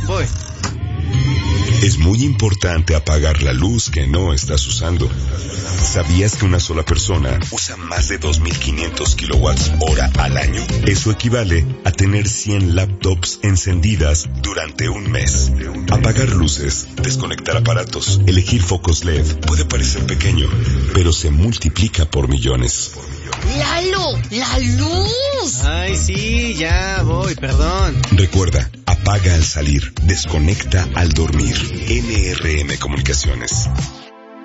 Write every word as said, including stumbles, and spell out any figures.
voy. Es muy importante apagar la luz que no estás usando. ¿Sabías que una sola persona usa más de dos mil quinientos kilowatts hora al año? Eso equivale a tener cien laptops encendidas durante un mes. Apagar luces, desconectar aparatos, elegir focos L E D puede parecer pequeño, pero se multiplica por millones. ¡Lalo! ¡La luz! Ay, sí, ya voy, perdón. Recuerda, apaga al salir, desconecta al dormir. N R M Comunicaciones.